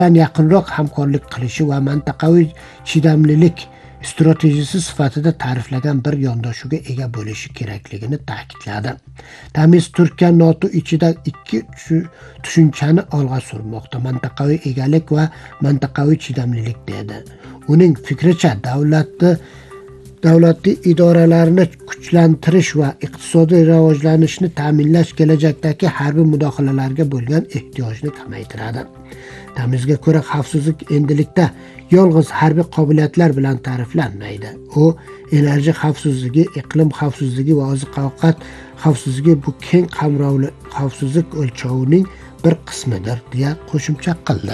yaqinroq hamkorlik qilishi va mintaqaviy chidamlilik stratejisi sifatida ta'riflagan bir yondashuvga ega bo'lishi kerakligini ta'kidladi. Tamiz Turkiya NATO ichida ikki tushunchani olg'a surmoqda: mintaqaviy egalik va mintaqaviy chidamlilik dedi. Uning fikricha, davlatli idoralarni kuchlantirish va iqtisodiy rivojlanishni ta'minlash kelajakdagi harbiy mudofaalarga bo'lgan ehtiyojni kamaytiradi. Tamizga ko'ra, xavfsizlik endilikda yolg'iz harbiy qobiliyatlar bilan ta'riflanmaydi. U enerji xavfsizligi, iqlim xavfsizligi va oziq-ovqat xavfsizligi bu keng qamrovli xavfsizlik o'lchovining bir qismidir, deya qo'shimcha qildi.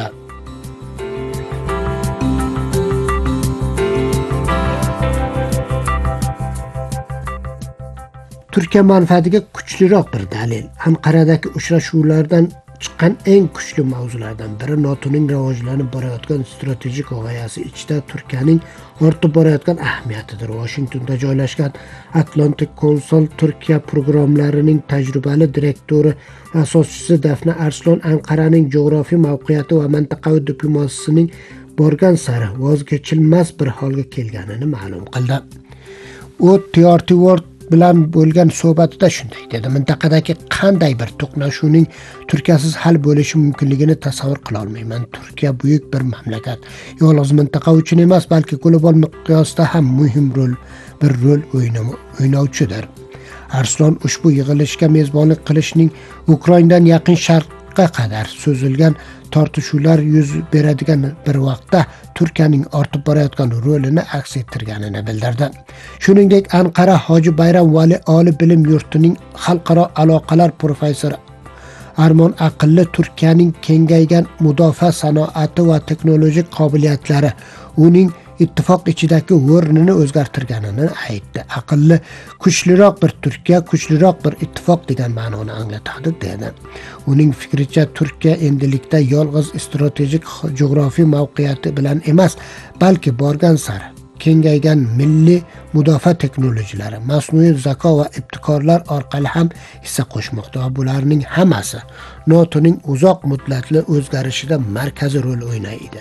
Turkiya manfaatiga kuchliroq bir dalil. Anqaradagi uchrashuvlardan chiqqan eng kuchli mavzulardan biri NATOning rivojlanib borayotgan strategik g'oyasi ichida Turkiyaning ortib borayotgan ahamiyatidir. Washingtonda joylashgan Atlantic Council Turkiya programmalarining tajribali direktori va asoschisi Dafna Arslon Anqaraning jo'g'rofiy mavqeiyati va mintaqaviy diplomatsiyasining borgan sari voz kechilmas bir holga kelganini ma'lum qildi. U TRT World bilan bo'lgan suhbatida shunday dedi: mintaqadagi qanday bir to'qnashuvning Turkiyasiz hal bo'lishi mumkinligini tasavvur qila olmayman. Turkiya buyuk bir mamlakat. Yolg'iz mintaqa uchun emas, balki global miqyosda ham muhim rol o'ynayotgandir. Arslon ushbu yig'ilishga mezbonlik qilishning Ukrainadan Yaqin Sharqqa qadar so'zilgan tortishuvlar yuz beradigan bir vaqtda Turkiyaning ortib borayotgan rolini aks ettirganini bildirdi. Shuningdek, Anqara Hoji Bayram Vali oliy bilim yurtining xalqaro aloqalar professori Armon Aqilli Turkiyaning kengaygan mudofaa sanoati va texnologik qobiliyatlari uning ittifoq ichidagi o'rnini o'zgartirganini aytdi. Aqlli kuchliroq bir Turkiya, kuchliroq bir ittifoq degan ma'noni anglatadi dedi. Uning fikricha, Turkiya endilikda yolg'iz strategik jo'g'rofiy mavqeiyati bilan emas, balki borgan sari kengaygan milliy mudofaa texnologiyalari, masnuiy zako va ibtikorlar orqali ham hissa qo'shmoqda va bularning hammasi NATOning uzoq muddatli o'zgarishida markaziy rol o'ynaydi.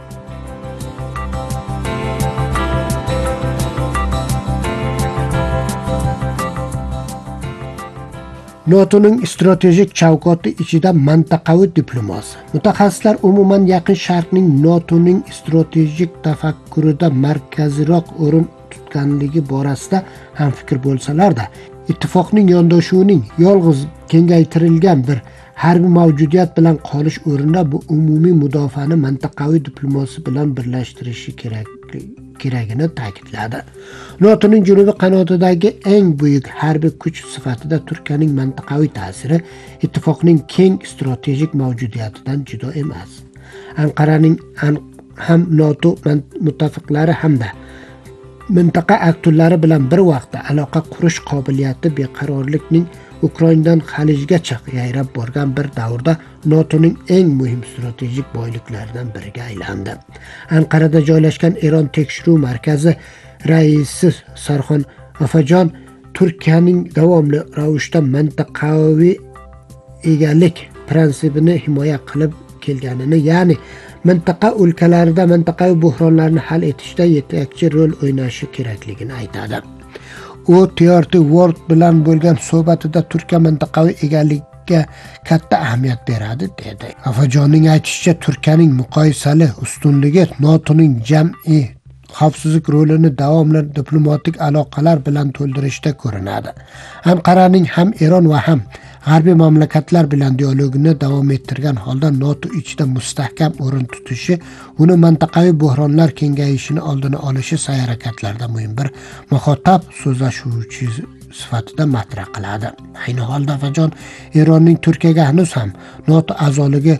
NATOning strategik chavkoti ichida mintaqaviy diplomasiya. Mutaxassislar umuman Yaqin Sharqning NATOning strategik tafakkurida markaziyroq o'rin tutganligi borasida ham fikr bo'lsalar-da, ittifoqning yondashuvining yolg'iz kengaytirilgan bir harbiy mavjudiyat bilan qolish o'rnida bu umumiy mudofaani mintaqaviy diplomasiya bilan birlashtirishi kerakligini ta'kidladi. NATOning janubiy qanotidagi eng buyuk harbiy kuch sifatida Turkiyaning mintaqaviy ta'siri ittifoqning keng strategik mavjudiyatidan judo emas. Anqaraning ham NATO muttafiqlari hamda mintaqa aktorlari bilan bir vaqtda aloqa qurish qobiliyati beqarorlikning Ukrainadan Xalijgacha yayrab borgan bir davrda NATOning eng muhim strategik boyliklaridan biriga aylandi. Anqarada joylashgan Eron tekshiruv markazi raisi Sarxon Afajon Turkiyaning davomli ravishda mintaqaviy egalik prinsipini himoya qilib kelganini, ya'ni mintaqa o'lkalarida mintaqaviy buhronlarni hal etishda yetakchi rol o'ynashi kerakligini aytadi. U TRT World bilan bo'lgan suhbatida Turkiya mintaqaviy egalikka katta ahamiyat beradi dedi. Afajonning aytishicha, Turkiyaning muqoyisali ustunligi NATOning jam'iy xavfsizlik rolini davomli diplomatik aloqalar bilan to'ldirishda ko'rinadi. Anqaraning ham Eron va ham g'arbiy mamlakatlar bilan dialogini davom ettirgan holda NATO ichida mustahkam o'rin tutishi uni mintaqaviy buhronlar kengayishini oldini olishi sa'y-harakatlarida muhim bir muxotab so'zlashuvchi sifatida matrah qiladi. Ayni holda Afajon Eronning Turkiyaga hanuz ham NATO a'zoligi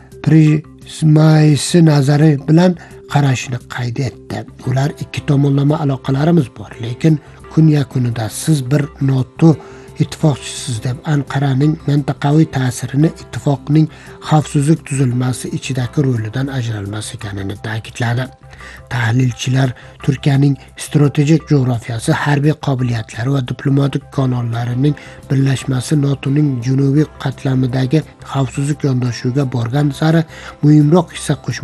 prizmasi nazari bilan qarashini qayd etdi. Ular ikki tomonlama aloqalarimiz bor, lekin kun yakunida siz bir NATO ittifoqchisiz deb Anqaraning mintaqaviy ta'sirini ittifoqning xavfsizlik tuzilmasi ichidagi rolidan ajralmas ekanini ta'kidladi. Tahlilchilar Turkiyaning strategik jo'grafiyasi, harbiy qobiliyatlari va diplomatik kanallarining birlashmasi NATOning janubiy qatlamidagi xavfsizlik yondashuviga borgan sari muhimroq hissa qo'shmoqda